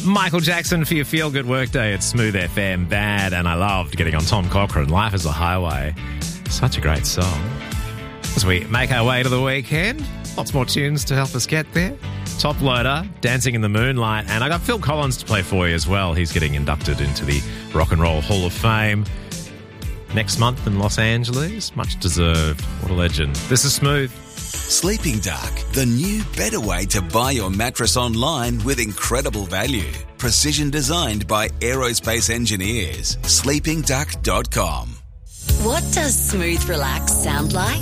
Michael Jackson for your feel-good workday at Smooth FM. Bad, and I loved getting on Tom Cochrane. Life is a Highway. Such a great song. As we make our way to the weekend, lots more tunes to help us get there. Top Loader, Dancing in the Moonlight, and I got Phil Collins to play for you as well. He's getting inducted into the Rock and Roll Hall of Fame next month in Los Angeles. Much deserved. What a legend. This is Smooth. Sleeping Dark, the new, better way to buy your mattress online with incredible value. Precision designed by aerospace engineers. sleepingduck.com. What does Smooth Relax sound like?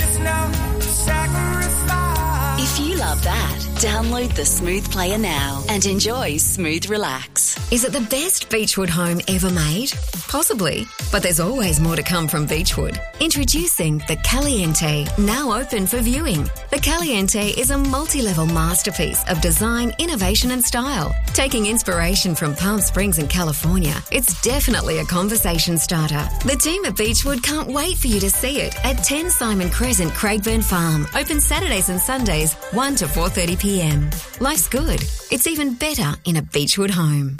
If you love that, download the Smooth Player now and enjoy Smooth Relax. Is it the best Beechwood home ever made? Possibly, but there's always more to come from Beechwood. Introducing the Caliente, now open for viewing. The Caliente is a multi-level masterpiece of design, innovation and style. Taking inspiration from Palm Springs in California, it's definitely a conversation starter. The team at Beechwood can't wait for you to see it at 10 Simon Crescent, Craigburn Farm. Open Saturdays and Sundays, 1 to 4:30 p.m. Life's good. It's even better in a Beechwood home.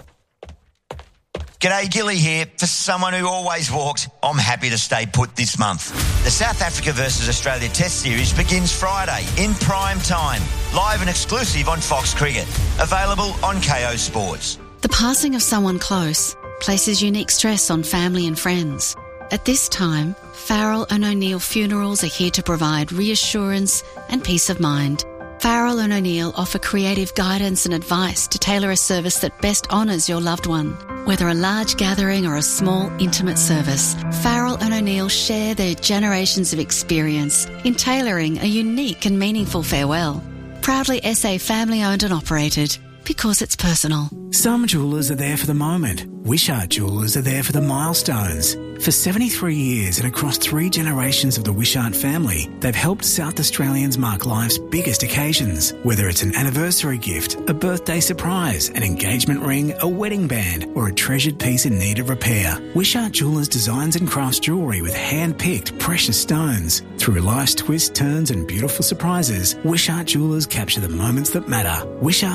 G'day, Gilly here. For someone who always walks, I'm happy to stay put this month. The South Africa versus Australia Test Series begins Friday in prime time. Live and exclusive on Fox Cricket. Available on KO Sports. The passing of someone close places unique stress on family and friends. At this time, Farrell and O'Neill Funerals are here to provide reassurance and peace of mind. Farrell and O'Neill offer creative guidance and advice to tailor a service that best honours your loved one. Whether a large gathering or a small, intimate service, Farrell and O'Neill share their generations of experience in tailoring a unique and meaningful farewell. Proudly SA family-owned and operated, because it's personal. Some jewellers are there for the moment. Wishart Jewellers are there for the milestones. For 73 years and across 3 generations of the Wishart family, they've helped South Australians mark life's biggest occasions. Whether it's an anniversary gift, a birthday surprise, an engagement ring, a wedding band, or a treasured piece in need of repair, Wishart Jewellers designs and crafts jewellery with hand-picked precious stones. Through life's twists, turns and beautiful surprises, Wishart Jewellers capture the moments that matter.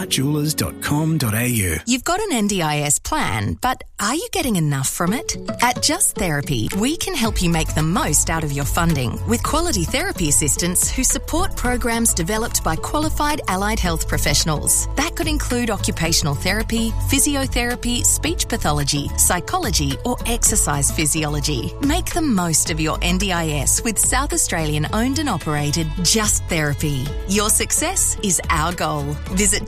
wishartjewellers.com.au. You've got an NDIS plan, but are you getting enough from it? At Just Therapy, we can help you make the most out of your funding with quality therapy assistants who support programs developed by qualified allied health professionals. That could include occupational therapy, physiotherapy, speech pathology, psychology, or exercise physiology. Make the most of your NDIS with South Australian owned and operated Just Therapy. Your success is our goal. Visit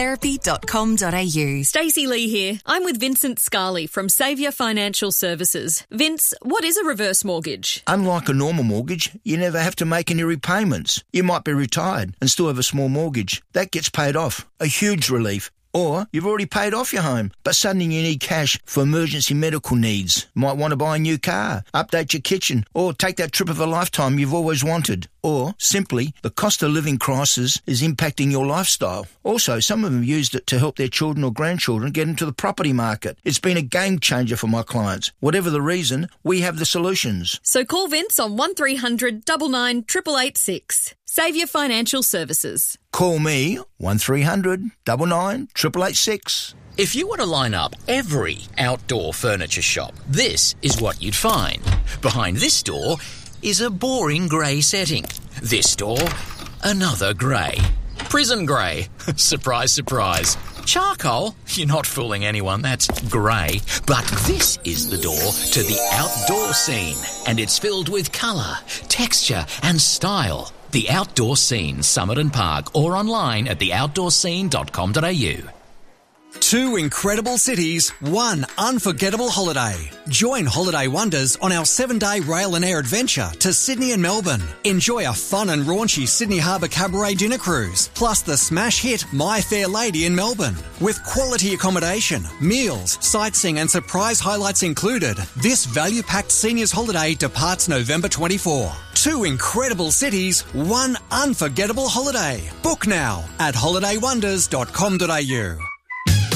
justtherapy.com.au. Stacey Lee here. I'm with Vincent Scarley from Saviour Financial Services. Vince, what is a reverse mortgage? Unlike a normal mortgage, you never have to make any repayments. You might be retired and still have a small mortgage. That gets paid off. A huge relief. Or you've already paid off your home, but suddenly you need cash for emergency medical needs. Might want to buy a new car, update your kitchen, or take that trip of a lifetime you've always wanted. Or, simply, the cost of living crisis is impacting your lifestyle. Also, some of them used it to help their children or grandchildren get into the property market. It's been a game changer for my clients. Whatever the reason, we have the solutions. So call Vince on 1300 99 886. Saviour Financial Services. Call me 1300 99 886. If you were to line up every outdoor furniture shop, this is what you'd find. Behind this door is a boring grey setting. This door, another grey. Prison grey. Surprise, surprise. Charcoal? You're not fooling anyone, that's grey. But this is the door to the outdoor scene, and it's filled with colour, texture and style. The Outdoor Scene, Summit and Park, or online at theoutdoorscene.com.au. 2 incredible cities, 1 unforgettable holiday. Join Holiday Wonders on our 7-day rail and air adventure to Sydney and Melbourne. Enjoy a fun and raunchy Sydney Harbour Cabaret dinner cruise, plus the smash hit My Fair Lady in Melbourne. With quality accommodation, meals, sightseeing and surprise highlights included, this value-packed seniors holiday departs November 24. 2 incredible cities, 1 unforgettable holiday. Book now at holidaywonders.com.au.